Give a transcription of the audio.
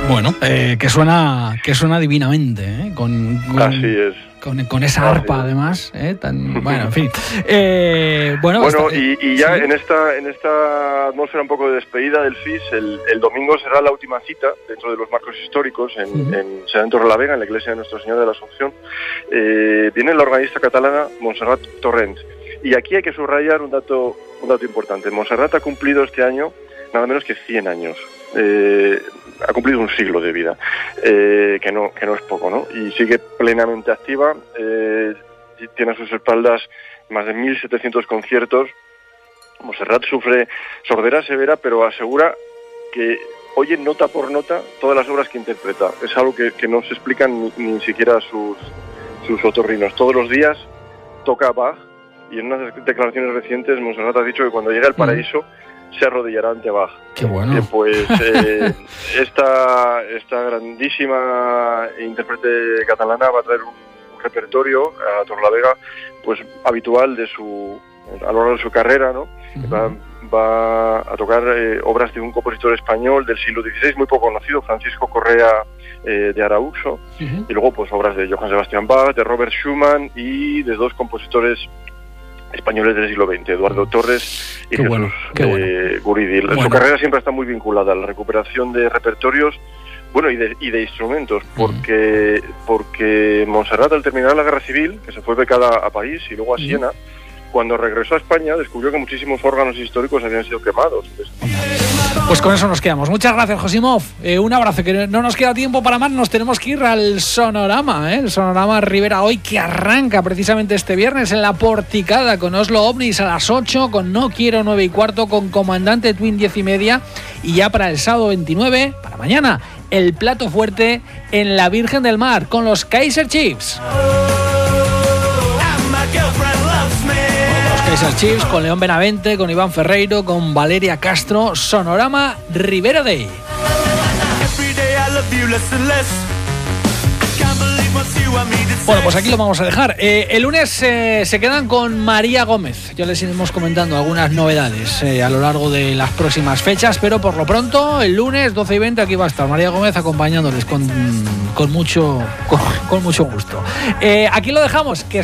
Bueno, que suena divinamente, ¿eh? Así es. Con esa arpa, además, bueno, en fin. Bueno, y ya sí. en esta atmósfera un poco de despedida del FIS, el domingo será la última cita dentro de los marcos históricos será en Torrelavega, en la iglesia de Nuestra Señora de la Asunción. Viene la organista catalana Montserrat Torrent. Y aquí hay que subrayar un dato importante. Montserrat ha cumplido este año nada menos que 100 años. Ha cumplido un siglo de vida, que no es poco, ¿no? Y sigue plenamente activa, tiene a sus espaldas más de 1.700 conciertos. Montserrat sufre sordera severa, pero asegura que oye nota por nota todas las obras que interpreta. Es algo que no se explican ni siquiera sus otorrinos. Todos los días toca a Bach, y en unas declaraciones recientes Montserrat ha dicho que cuando llegue al paraíso se arrodillará ante Bach. Qué bueno. Pues esta grandísima intérprete catalana va a traer un repertorio a Torrelavega, pues habitual a lo largo de su carrera, ¿no? Va a tocar obras de un compositor español del siglo XVI muy poco conocido, Francisco Correa de Arauxo, y luego pues obras de Johann Sebastian Bach, de Robert Schumann y de dos compositores españoles del siglo XX, Eduardo Torres y Jesús Guridi. Su carrera siempre está muy vinculada a la recuperación de repertorios, bueno, y de instrumentos, porque Montserrat, al terminar la Guerra Civil, que se fue becada a París y luego a Siena, cuando regresó a España descubrió que muchísimos órganos históricos habían sido quemados. Pues con eso nos quedamos. Muchas gracias, Josimov. Un abrazo, que no nos queda tiempo para más. Nos tenemos que ir al Sonorama, el Sonorama Rivera Hoy, que arranca precisamente este viernes en la Porticada con Oslo Ovnis a las 8, con No Quiero 9:15, con Comandante Twin 10:30, y ya para el sábado 29, para mañana, el plato fuerte en la Virgen del Mar con los Kaiser Chiefs. Kaiser Chiefs con León Benavente, con Iván Ferreiro, con Valeria Castro. Sonorama Rivera Day. Bueno, pues aquí lo vamos a dejar. El lunes se quedan con María Gómez. Ya les iremos comentando algunas novedades a lo largo de las próximas fechas, pero por lo pronto el lunes 12:20 aquí va a estar María Gómez acompañándoles con mucho gusto. Aquí lo dejamos. Que